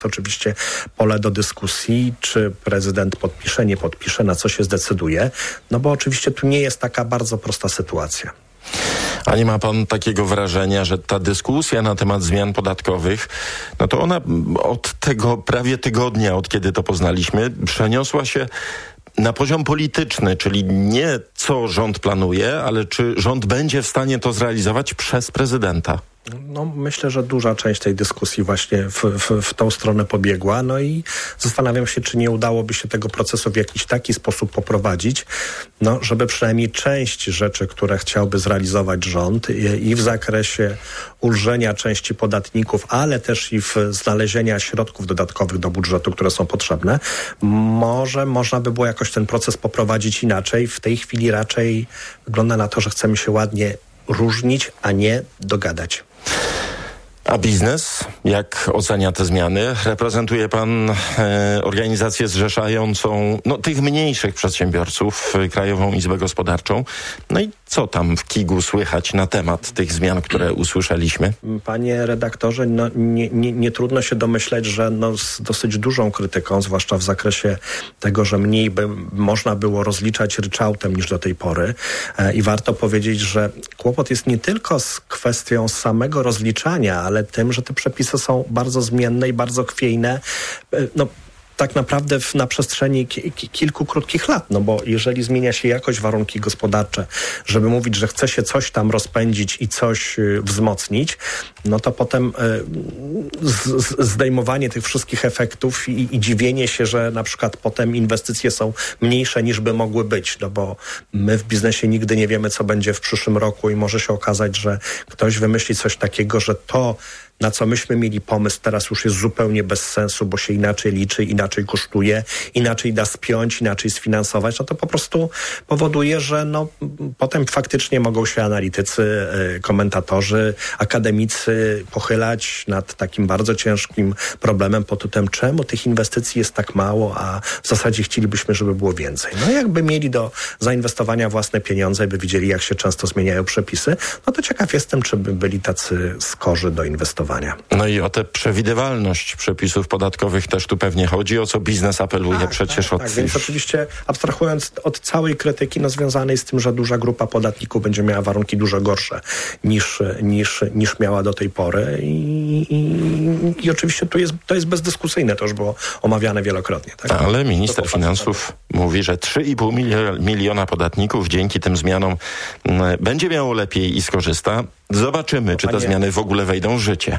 To oczywiście pole do dyskusji, czy prezydent podpisze, nie podpisze, na co się zdecyduje, no bo oczywiście tu nie jest taka bardzo prosta sytuacja. A nie ma pan takiego wrażenia, że ta dyskusja na temat zmian podatkowych, no to ona od tego prawie tygodnia, od kiedy to poznaliśmy, przeniosła się na poziom polityczny, czyli nie co rząd planuje, ale czy rząd będzie w stanie to zrealizować przez prezydenta? No, myślę, że duża część tej dyskusji właśnie w tą stronę pobiegła. No i zastanawiam się, czy nie udałoby się tego procesu w jakiś taki sposób poprowadzić, no, żeby przynajmniej część rzeczy, które chciałby zrealizować rząd i w zakresie ulżenia części podatników, ale też i w znalezienia środków dodatkowych do budżetu, które są potrzebne, może można by było jakoś ten proces poprowadzić inaczej. W tej chwili raczej wygląda na to, że chcemy się ładnie różnić, a nie dogadać. A biznes? Jak ocenia te zmiany? Reprezentuje pan organizację zrzeszającą tych mniejszych przedsiębiorców, Krajową Izbę Gospodarczą. No i co tam w KIG-u słychać na temat tych zmian, które usłyszeliśmy? Panie redaktorze, nie trudno się domyśleć, że z dosyć dużą krytyką, zwłaszcza w zakresie tego, że mniej by można było rozliczać ryczałtem niż do tej pory. I warto powiedzieć, że kłopot jest nie tylko z kwestią samego rozliczania, ale tym, że te przepisy są bardzo zmienne i bardzo chwiejne. Tak naprawdę na przestrzeni kilku krótkich lat, bo jeżeli zmienia się jakoś warunki gospodarcze, żeby mówić, że chce się coś tam rozpędzić i coś wzmocnić, no to potem zdejmowanie tych wszystkich efektów i dziwienie się, że na przykład potem inwestycje są mniejsze niż by mogły być, bo my w biznesie nigdy nie wiemy, co będzie w przyszłym roku i może się okazać, że ktoś wymyśli coś takiego, że to, na co myśmy mieli pomysł, teraz już jest zupełnie bez sensu, bo się inaczej liczy, inaczej kosztuje, inaczej da spiąć, inaczej sfinansować, no to po prostu powoduje, że potem faktycznie mogą się analitycy, komentatorzy, akademicy pochylać nad takim bardzo ciężkim problemem pod tytułem, czemu tych inwestycji jest tak mało, a w zasadzie chcielibyśmy, żeby było więcej. No jakby mieli do zainwestowania własne pieniądze i by widzieli, jak się często zmieniają przepisy, no to ciekaw jestem, czy by byli tacy skorzy do inwestowania. No i o tę przewidywalność przepisów podatkowych też tu pewnie chodzi, o co biznes apeluje przecież od... Tak, więc oczywiście abstrahując od całej krytyki związanej z tym, że duża grupa podatników będzie miała warunki dużo gorsze niż miała do tej pory i oczywiście to jest bezdyskusyjne, to już było omawiane wielokrotnie. Tak? Ale minister finansów mówi, że 3,5 miliona podatników dzięki tym zmianom będzie miało lepiej i skorzysta. Zobaczymy, czy te zmiany w ogóle wejdą w życie.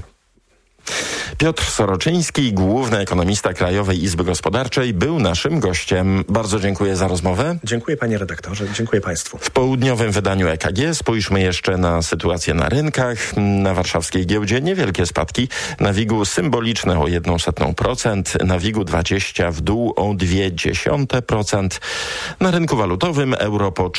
Piotr Soroczyński, główny ekonomista Krajowej Izby Gospodarczej, był naszym gościem. Bardzo dziękuję za rozmowę. Dziękuję panie redaktorze, dziękuję państwu. W południowym wydaniu EKG spójrzmy jeszcze na sytuację na rynkach. Na warszawskiej giełdzie niewielkie spadki. Na WIG-u symboliczne o 0,01%, na WIG-u 20 w dół o 0,2%. Na rynku walutowym euro po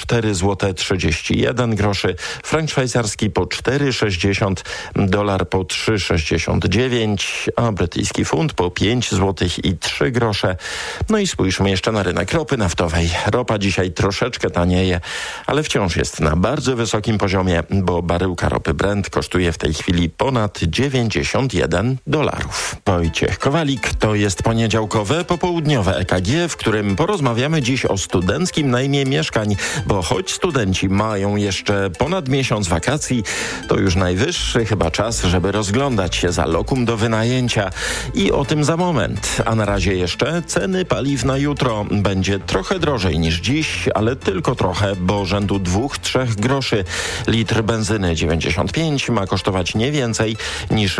4,31 zł, frank szwajcarski po 4,60, dolar po 3,69, a brytyjski funt po 5 zł i 3 grosze. No i spójrzmy jeszcze na rynek ropy naftowej. Ropa dzisiaj troszeczkę tanieje, ale wciąż jest na bardzo wysokim poziomie, bo baryłka ropy Brent kosztuje w tej chwili ponad $91. Wojciech Kowalik, to jest poniedziałkowe, popołudniowe EKG, w którym porozmawiamy dziś o studenckim najmie mieszkań, bo choć studenci mają jeszcze ponad miesiąc wakacji, to już najwyższy chyba czas, żeby rozglądać się za lokum do wynajęcia. I o tym za moment. A na razie jeszcze ceny paliw na jutro. Będzie trochę drożej niż dziś, ale tylko trochę, bo rzędu 2-3 groszy. Litr benzyny 95 ma kosztować nie więcej niż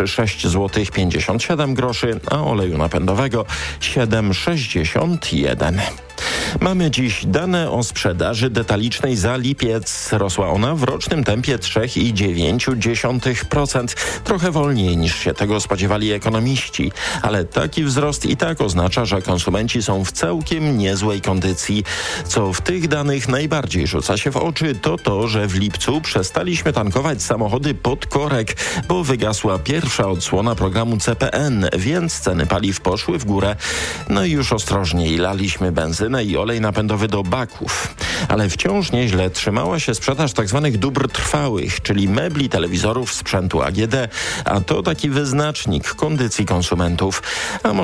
6,57 zł, a oleju napędowego 7,61. Mamy dziś dane o sprzedaży detalicznej za lipiec. Rosła ona w rocznym tempie 3,9%. Trochę wolniej niż się tego spodziewali ekonomiści. Ale taki wzrost i tak oznacza, że konsumenci są w całkiem niezłej kondycji. Co w tych danych najbardziej rzuca się w oczy, to to, że w lipcu przestaliśmy tankować samochody pod korek, bo wygasła pierwsza odsłona programu CPN, więc ceny paliw poszły w górę. No i już ostrożniej laliśmy benzynę i olej napędowy do baków. Ale wciąż nieźle trzymała się sprzedaż tzw. dóbr trwałych, czyli mebli, telewizorów, sprzętu AGD, a to taki wyznacznik kondycji konsumentów. A